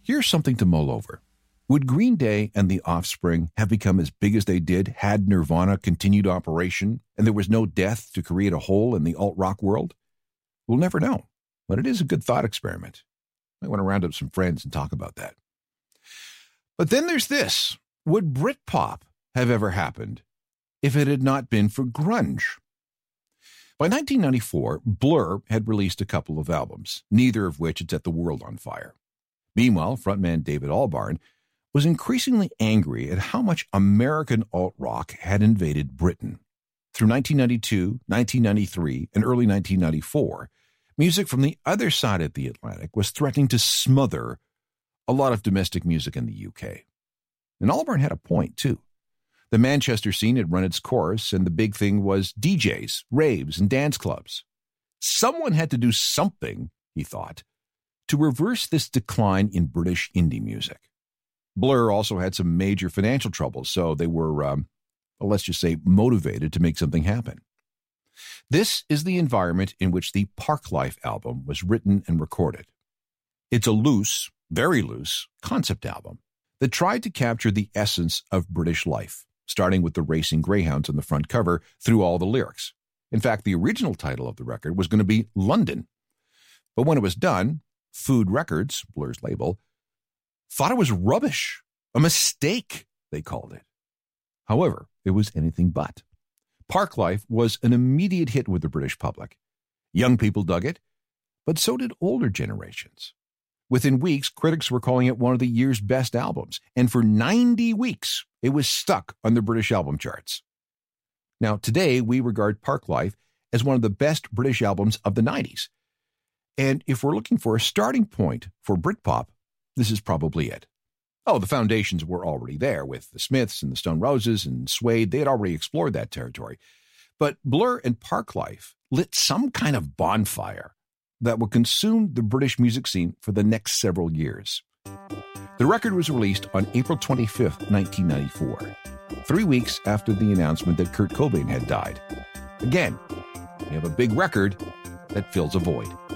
Here's something to mull over. Would Green Day and The Offspring have become as big as they did had Nirvana continued operation and there was no death to create a hole in the alt-rock world? We'll never know, but it is a good thought experiment. I want to round up some friends and talk about that. But then there's this. Would Britpop have ever happened if it had not been for grunge? By 1994, Blur had released a couple of albums, neither of which had set the world on fire. Meanwhile, frontman David Albarn was increasingly angry at how much American alt-rock had invaded Britain. Through 1992, 1993, and early 1994, music from the other side of the Atlantic was threatening to smother a lot of domestic music in the UK. And Albarn had a point, too. The Manchester scene had run its course, and the big thing was DJs, raves, and dance clubs. Someone had to do something, he thought, to reverse this decline in British indie music. Blur also had some major financial troubles, so they were, let's just say, motivated to make something happen. This is the environment in which the Parklife album was written and recorded. It's a loose, very loose, concept album that tried to capture the essence of British life, starting with the racing greyhounds on the front cover through all the lyrics. In fact, the original title of the record was going to be London. But when it was done, Food Records, Blur's label, thought it was rubbish, a mistake, they called it. However, it was anything but. Parklife was an immediate hit with the British public. Young people dug it, but so did older generations. Within weeks, critics were calling it one of the year's best albums, and for 90 weeks, it was stuck on the British album charts. Now, today, we regard Parklife as one of the best British albums of the 90s. And if we're looking for a starting point for Britpop, this is probably it. Oh, the foundations were already there with the Smiths and the Stone Roses and Suede. They had already explored that territory. But Blur and Parklife lit some kind of bonfire that would consume the British music scene for the next several years. The record was released on April 25th, 1994, 3 weeks after the announcement that Kurt Cobain had died. Again, we have a big record that fills a void.